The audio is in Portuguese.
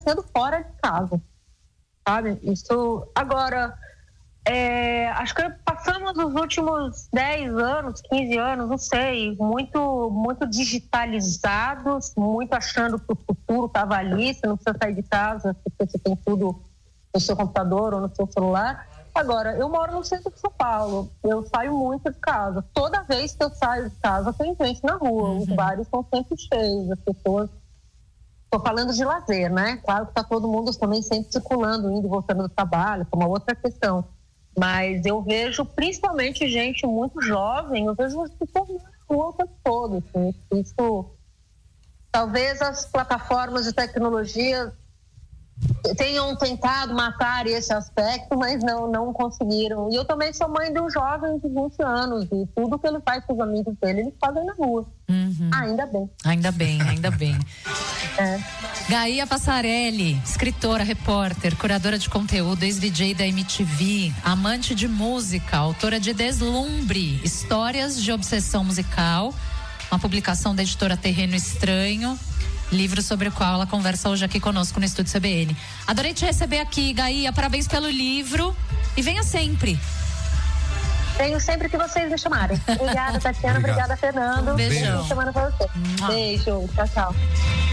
acontecendo fora de casa, sabe? Isso, agora, acho que passamos os últimos 10 anos, 15 anos, não sei, muito digitalizados, muito achando que o futuro estava ali, você não precisa sair de casa, porque você tem tudo no seu computador ou no seu celular. Agora, eu moro no centro de São Paulo, eu saio muito de casa. Toda vez que eu saio de casa, tem gente na rua, os bares estão sempre cheios, as pessoas... Estou falando de lazer, né? Claro que está todo mundo também sempre circulando, indo e voltando do trabalho, que é uma outra questão. Mas eu vejo, principalmente gente muito jovem, eu vejo as pessoas na rua o tempo todo. Assim. Isso, talvez as plataformas de tecnologia tenham tentado matar esse aspecto, mas não conseguiram. E eu também sou mãe de um jovem de 20 anos e tudo que ele faz com os amigos dele, eles fazem na rua. Ainda bem. Ainda bem. Gaia Passarelli, escritora, repórter, curadora de conteúdo, ex-VJ da MTV, amante de música, autora de Deslumbre, Histórias de Obsessão Musical, uma publicação da editora Terreno Estranho, livro sobre o qual ela conversa hoje aqui conosco no Estúdio CBN. Adorei te receber aqui, Gaia, parabéns pelo livro e venha sempre. Venho sempre que vocês me chamarem. Obrigada, Tatiana, obrigada, Fernando. Beijão. Boa semana pra você. Beijo, tchau.